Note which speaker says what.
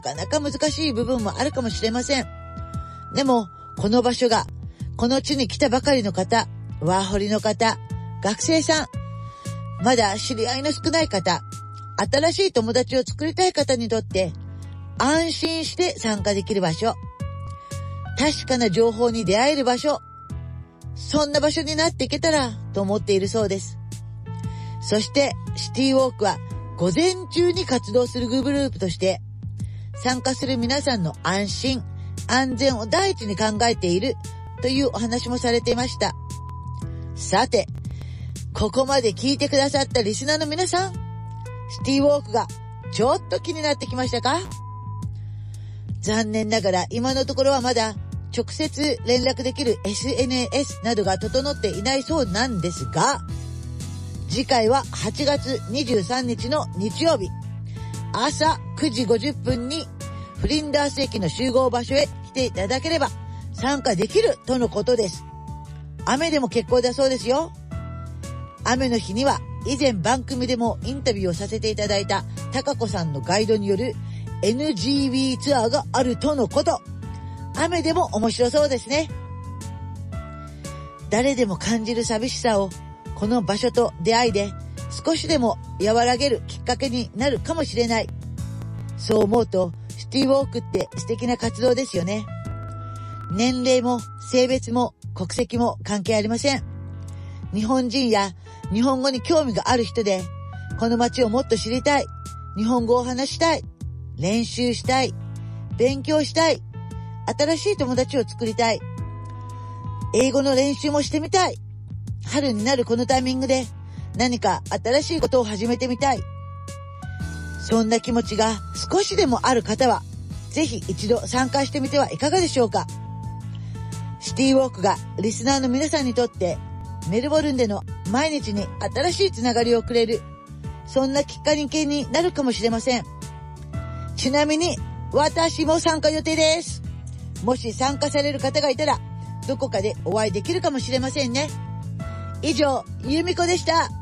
Speaker 1: かなか難しい部分もあるかもしれません。でも、この場所が、この地に来たばかりの方、ワーホリの方、学生さん、まだ知り合いの少ない方、新しい友達を作りたい方にとって、安心して参加できる場所、確かな情報に出会える場所、そんな場所になっていけたらと思っているそうです。そしてシティウォークは午前中に活動するグループとして、参加する皆さんの安心安全を第一に考えているというお話もされていました。さて、ここまで聞いてくださったリスナーの皆さん、シティウォークがちょっと気になってきましたか？残念ながら今のところはまだ直接連絡できる SNS などが整っていないそうなんですが、次回は8月23日の日曜日、朝9時50分にフリンダース駅の集合場所へ来ていただければ参加できるとのことです。雨でも結構だそうですよ。雨の日には以前番組でもインタビューをさせていただいた高子さんのガイドによる NGB ツアーがあるとのこと。雨でも面白そうですね。誰でも感じる寂しさをこの場所と出会いで少しでも和らげるきっかけになるかもしれない。そう思うとシティウォークって素敵な活動ですよね。年齢も性別も国籍も関係ありません。日本人や日本語に興味がある人で、この街をもっと知りたい、日本語を話したい、練習したい、勉強したい、新しい友達を作りたい、英語の練習もしてみたい、春になるこのタイミングで何か新しいことを始めてみたい、そんな気持ちが少しでもある方はぜひ一度参加してみてはいかがでしょうか。シティウォークがリスナーの皆さんにとってメルボルンでの毎日に新しいつながりをくれる、そんなきっかけになるかもしれません。ちなみに私も参加予定です。もし参加される方がいたらどこかでお会いできるかもしれませんね。以上、ゆみこでした。